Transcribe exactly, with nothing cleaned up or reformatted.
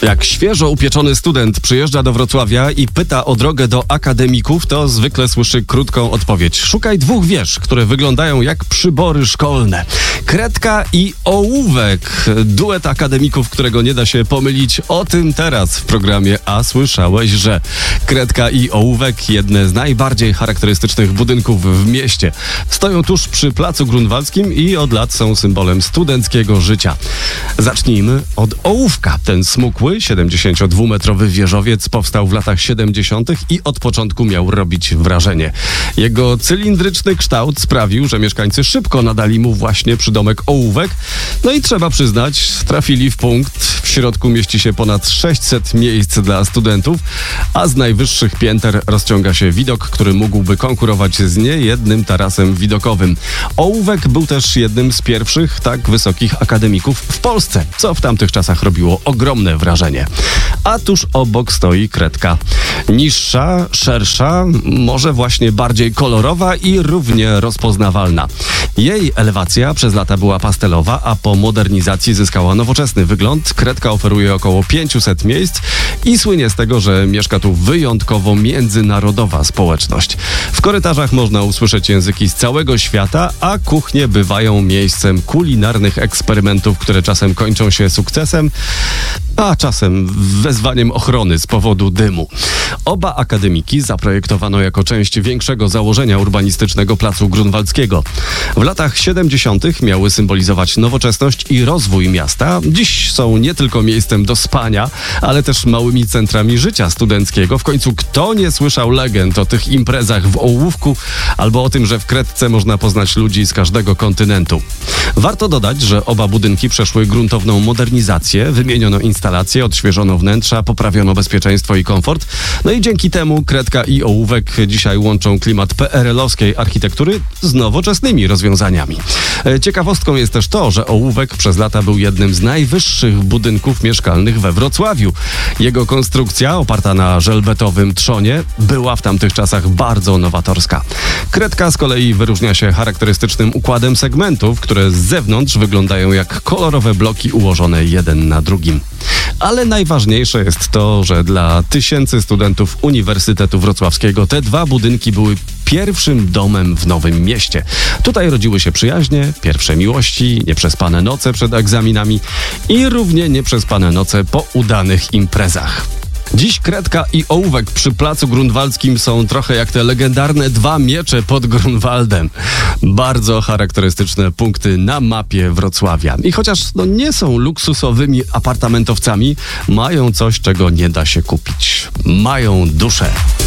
Jak świeżo upieczony student przyjeżdża do Wrocławia i pyta o drogę do akademików, to zwykle słyszy krótką odpowiedź. Szukaj dwóch wież, które wyglądają jak przybory szkolne. Kredka i ołówek. Duet akademików, którego nie da się pomylić. O tym teraz w programie A słyszałeś, że Kredka i ołówek, jedne z najbardziej charakterystycznych budynków w mieście. Stoją tuż przy Placu Grunwaldzkim i od lat są symbolem studenckiego życia. Zacznijmy od ołówka. Ten smukły, siedemdziesięciodwumetrowy wieżowiec powstał w latach siedemdziesiątych i od początku miał robić wrażenie. Jego cylindryczny kształt sprawił, że mieszkańcy szybko nadali mu właśnie przydomek ołówek. No i trzeba przyznać, trafili w punkt. W środku mieści się ponad sześćset miejsc dla studentów, a z najwyższych pięter rozciąga się widok, który mógłby konkurować z niejednym tarasem widokowym. Ołówek był też jednym z pierwszych tak wysokich akademików w Polsce, co w tamtych czasach robiło ogromne wrażenie. A tuż obok stoi Kredka. Niższa, szersza, może właśnie bardziej kolorowa i równie rozpoznawalna. Jej elewacja przez lata była pastelowa, a po modernizacji zyskała nowoczesny wygląd. Kredka oferuje około pięćset miejsc i słynie z tego, że mieszka tu wyjątkowo międzynarodowa społeczność. W korytarzach można usłyszeć języki z całego świata, a kuchnie bywają miejscem kulinarnych eksperymentów, które czasem kończą się sukcesem, a czasem wezwaniem ochrony z powodu dymu. Oba akademiki zaprojektowano jako część większego założenia urbanistycznego Placu Grunwaldzkiego. W latach siedemdziesiątych miały symbolizować nowoczesność i rozwój miasta. Dziś są nie tylko miejscem do spania, ale też małymi centrami życia studenckiego. W końcu kto nie słyszał legend o tych imprezach w ołówku albo o tym, że w Kredce można poznać ludzi z każdego kontynentu. Warto dodać, że oba budynki przeszły gruntowną modernizację, wymieniono instalacje, odświeżono wnętrza, poprawiono bezpieczeństwo i komfort. No i dzięki temu Kredka i ołówek dzisiaj łączą klimat pe er elowskiej architektury z nowoczesnymi rozwiązaniami. Ciekawostką jest też to, że ołówek przez lata był jednym z najwyższych budynków mieszkalnych we Wrocławiu. Jego konstrukcja, oparta na żelbetowym trzonie, była w tamtych czasach bardzo nowatorska. Kredka z kolei wyróżnia się charakterystycznym układem segmentów, które z zewnątrz wyglądają jak kolorowe bloki ułożone jeden na drugim. Ale najważniejsze jest to, że dla tysięcy studentów Uniwersytetu Wrocławskiego te dwa budynki były pierwszym domem w Nowym Mieście. Tutaj rodziły się przyjaźnie, pierwsze miłości, nieprzespane noce przed egzaminami i równie nieprzespane noce po udanych imprezach. Dziś Kredka i ołówek przy Placu Grunwaldzkim są trochę jak te legendarne dwa miecze pod Grunwaldem. Bardzo charakterystyczne punkty na mapie Wrocławia. I chociaż no, nie są luksusowymi apartamentowcami, mają coś, czego nie da się kupić. Mają duszę.